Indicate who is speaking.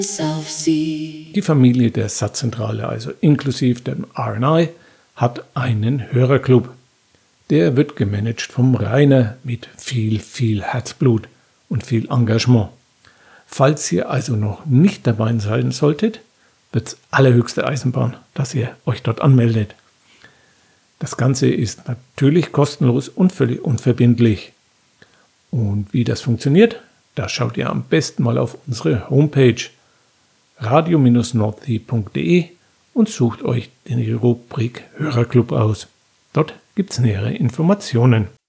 Speaker 1: Die Familie der Satzzentrale, also inklusive dem R&I, hat einen Hörerclub. Der wird gemanagt vom Rainer mit viel Herzblut und viel Engagement. Falls ihr also noch nicht dabei sein solltet, wird es allerhöchste Eisenbahn, dass ihr euch dort anmeldet. Das Ganze ist natürlich kostenlos und völlig unverbindlich. Und wie das funktioniert, da schaut ihr am besten mal auf unsere Homepage radio-nordsee.de und sucht euch die Rubrik Hörerclub aus. Dort gibt es nähere Informationen.